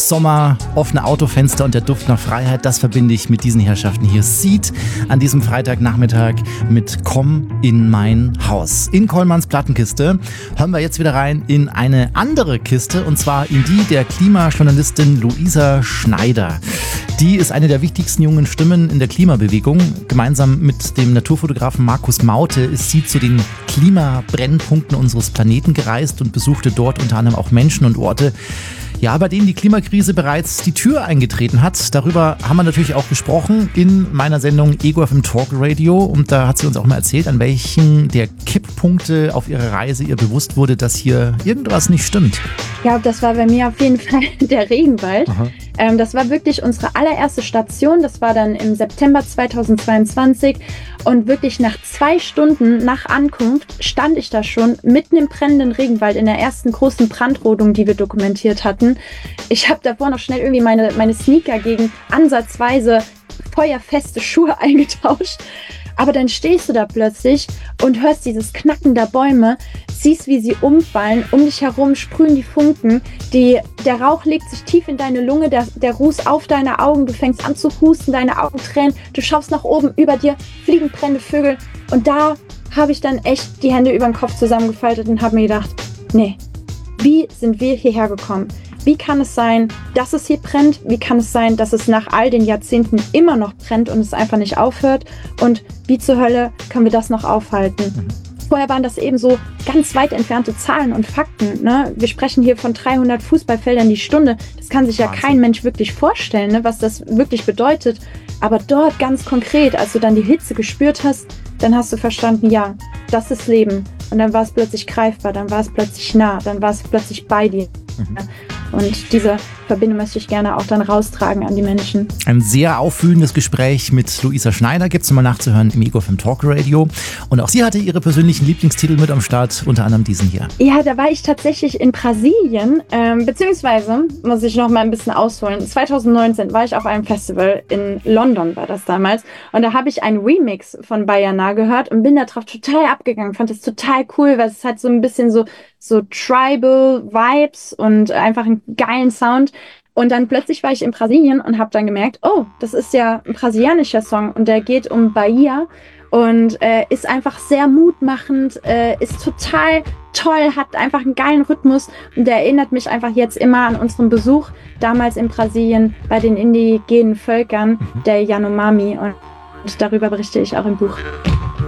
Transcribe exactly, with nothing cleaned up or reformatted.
Sommer, offene Autofenster und der Duft nach Freiheit, das verbinde ich mit diesen Herrschaften hier. Seed an diesem Freitagnachmittag mit Komm in mein Haus. In Kollmanns Plattenkiste hören wir jetzt wieder rein in eine andere Kiste, und zwar in die der Klimajournalistin Luisa Schneider. Die ist eine der wichtigsten jungen Stimmen in der Klimabewegung. Gemeinsam mit dem Naturfotografen Markus Maute ist sie zu den Klimabrennpunkten unseres Planeten gereist und besuchte dort unter anderem auch Menschen und Orte, ja, bei denen die Klimakrise bereits die Tür eingetreten hat. Darüber haben wir natürlich auch gesprochen in meiner Sendung Ego F M Talk Radio. Und da hat sie uns auch mal erzählt, an welchen der Kipppunkte auf ihrer Reise ihr bewusst wurde, dass hier irgendwas nicht stimmt. Ja, das war bei mir auf jeden Fall der Regenwald. Ähm, das war wirklich unsere allererste Station. Das war dann im September zweitausendzweiundzwanzig. Und wirklich nach zwei Stunden nach Ankunft stand ich da schon mitten im brennenden Regenwald in der ersten großen Brandrodung, die wir dokumentiert hatten. Ich habe davor noch schnell irgendwie meine, meine Sneaker gegen ansatzweise feuerfeste Schuhe eingetauscht. Aber dann stehst du da plötzlich und hörst dieses Knacken der Bäume, siehst, wie sie umfallen, um dich herum sprühen die Funken, die, der Rauch legt sich tief in deine Lunge, der, der Ruß auf deine Augen, du fängst an zu husten, deine Augen tränen, du schaust nach oben, über dir fliegen brennende Vögel. Und da habe ich dann echt die Hände über den Kopf zusammengefaltet und habe mir gedacht, nee, wie sind wir hierher gekommen? Wie kann es sein, dass es hier brennt? Wie kann es sein, dass es nach all den Jahrzehnten immer noch brennt und es einfach nicht aufhört? Und wie zur Hölle können wir das noch aufhalten? Mhm. Vorher waren das eben so ganz weit entfernte Zahlen und Fakten. Ne? Wir sprechen hier von dreihundert Fußballfeldern die Stunde. Das kann sich ja Wahnsinn. Kein Mensch wirklich vorstellen, ne? Was das wirklich bedeutet. Aber dort ganz konkret, als du dann die Hitze gespürt hast, dann hast du verstanden, ja, das ist Leben. Und dann war es plötzlich greifbar, dann war es plötzlich nah, dann war es plötzlich bei dir. Mhm. Und diese Verbindung möchte ich gerne auch dann raustragen an die Menschen. Ein sehr aufwühlendes Gespräch mit Luisa Schneider gibt es mal nachzuhören im Ego F M Talk Radio. Und auch sie hatte ihre persönlichen Lieblingstitel mit am Start, unter anderem diesen hier. Ja, da war ich tatsächlich in Brasilien, ähm, beziehungsweise muss ich noch mal ein bisschen ausholen. zweitausendneunzehn war ich auf einem Festival in London, war das damals. Und da habe ich einen Remix von Baiana gehört und bin da drauf total abgegangen. Fand das total cool, weil es hat so ein bisschen so, so Tribal Vibes und einfach einen geilen Sound. Und dann plötzlich war ich in Brasilien und habe dann gemerkt, oh, das ist ja ein brasilianischer Song und der geht um Bahia und äh, ist einfach sehr mutmachend, äh, ist total toll, hat einfach einen geilen Rhythmus und der erinnert mich einfach jetzt immer an unseren Besuch damals in Brasilien bei den indigenen Völkern, der Yanomami, und darüber berichte ich auch im Buch.